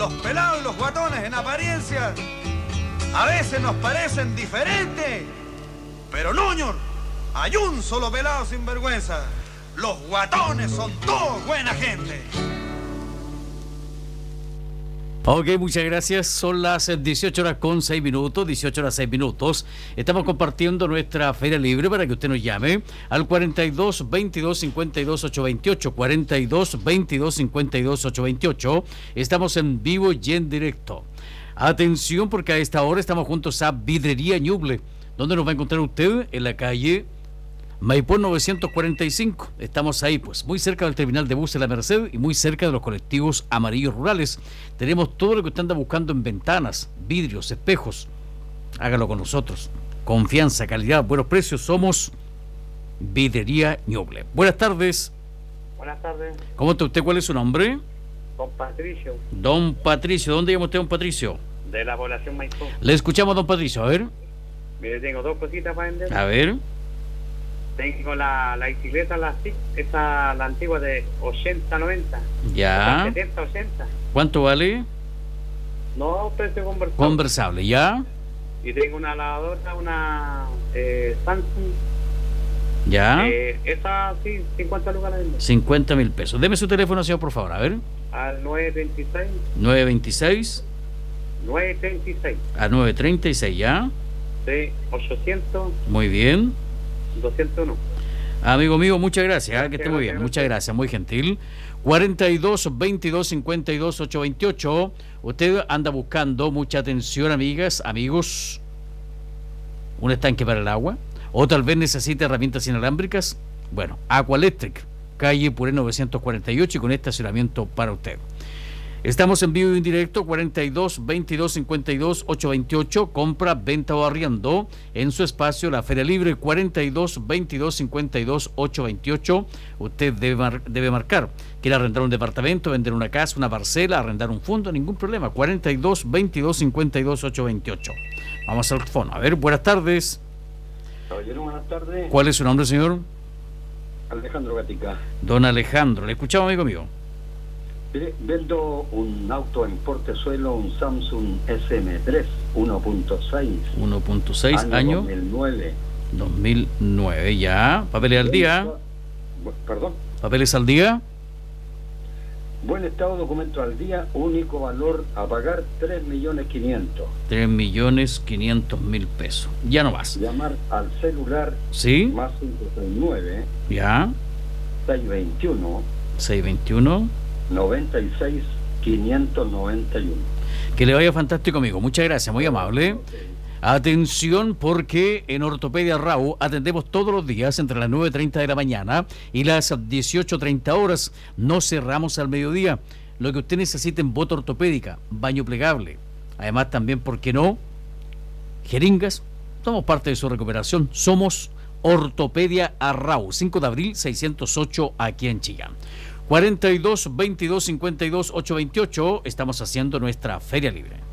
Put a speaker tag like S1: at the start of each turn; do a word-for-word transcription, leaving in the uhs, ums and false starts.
S1: los pelados y los guatones en apariencia a veces nos parecen diferentes, pero no, ñor, hay un solo pelado sin vergüenza. Los guatones son todos buena gente.
S2: Ok, muchas gracias. Son las dieciocho horas con seis minutos, dieciocho horas seis minutos. Estamos compartiendo nuestra feria libre para que usted nos llame al cuarenta y dos, veintidós, cincuenta y dos, ochocientos veintiocho, cuarenta y dos, veintidós, cincuenta y dos, ochocientos veintiocho. Estamos en vivo y en directo. Atención, porque a esta hora estamos juntos a Vidrería Ñuble. ¿Dónde nos va a encontrar usted? En la calle Maipú novecientos cuarenta y cinco. Estamos ahí, pues, muy cerca del terminal de buses La Merced y muy cerca de los colectivos amarillos rurales. Tenemos todo lo que usted anda buscando en ventanas, vidrios, espejos. Hágalo con nosotros. Confianza, calidad, buenos precios. Somos Vidrería Ñuble. Buenas tardes.
S3: Buenas tardes.
S2: ¿Cómo está usted? ¿Cuál es su nombre?
S3: Don Patricio.
S2: Don Patricio. ¿Dónde llama usted, don Patricio?
S3: De la población Maipú.
S2: Le escuchamos, don Patricio. A ver.
S3: Mire, tengo dos cositas para vender.
S2: A ver.
S3: Tengo la, la bicicleta, la S I C, esa, la antigua de ochenta, noventa.
S2: Ya.
S3: setenta, ochenta.
S2: ¿Cuánto vale?
S3: No, precio conversable.
S2: Conversable, ¿ya?
S3: Y tengo una lavadora, una eh, Samsung.
S2: ¿Ya?
S3: Eh, esa sí, cincuenta lucas la vendo.
S2: cincuenta mil pesos. Deme su teléfono, señor, por favor. A ver.
S3: Al nueve veintiséis.
S2: nueve veintiséis.
S3: nueve treinta y seis.
S2: A nueve treinta y seis, ¿ya?
S3: Sí, ochocientos.
S2: Muy bien.
S3: doscientos uno.
S2: Amigo mío, muchas gracias, ¿eh? Que esté muy bien,
S3: gracias.
S2: muchas gracias, muy gentil. cuarenta y dos, veintidós, cincuenta y dos, ochocientos veintiocho. Usted anda buscando, mucha atención, amigas, amigos, un estanque para el agua, o tal vez necesite herramientas inalámbricas. Bueno, Aqualectric, calle Puré novecientos cuarenta y ocho, y con estacionamiento para usted. Estamos en vivo y en directo, cuarenta y dos, veintidós, cincuenta y dos, ochocientos veintiocho, compra, venta o arriendo en su espacio, la Feria Libre, cuarenta y dos, veintidós, cincuenta y dos, ochocientos veintiocho. Usted debe, mar- debe marcar, quiere arrendar un departamento, vender una casa, una parcela, arrendar un fondo, ningún problema, cuarenta y dos, veintidós, cincuenta y dos, ochocientos veintiocho. Vamos al fono. A ver, buenas tardes.
S4: Caballero, buenas tardes.
S2: ¿Cuál es su nombre, señor?
S4: Alejandro Gatica.
S2: Don Alejandro, le escuchamos, amigo mío.
S4: Mire, vendo un auto en portezuelo, un Samsung S M tres uno punto seis.
S2: uno punto seis, año
S4: dos mil nueve.
S2: dos mil nueve, ya. Papeles al día.
S4: Bu- Perdón.
S2: Papeles al día.
S4: Buen estado, documento al día, único valor a pagar tres millones quinientos.
S2: tres millones quinientos mil pesos. Ya no más.
S4: Llamar al celular
S2: ¿Sí?
S4: más cinco seis nueve,
S2: Ya.
S4: seis veintiuno,
S2: seiscientos veintiuno.
S4: noventa y seis, quinientos noventa y uno.
S2: Que le vaya fantástico, amigo. Muchas gracias, muy amable. Atención, porque en Ortopedia Rau atendemos todos los días entre las nueve treinta de la mañana y las dieciocho treinta horas. No cerramos al mediodía. Lo que usted necesite en bota ortopédica, baño plegable. Además, también, ¿por qué no? Jeringas. Somos parte de su recuperación. Somos Ortopedia Arrau, cinco de abril, seiscientos ocho, aquí en Chillán. cuarenta y dos, veintidós, cincuenta y dos, ochocientos veintiocho. Estamos haciendo nuestra Feria Libre.